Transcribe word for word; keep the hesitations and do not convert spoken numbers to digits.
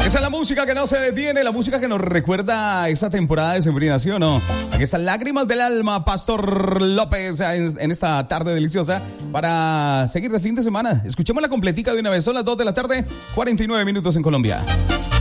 Esa es la música que no se detiene, la música que nos recuerda a esa temporada de sembrina, ¿sí o no? Aquí están Lágrimas del Alma, Pastor López, en, en esta tarde deliciosa para seguir de fin de semana. Escuchemos la completica de una vez, son las dos de la tarde, cuarenta y nueve minutos en Colombia.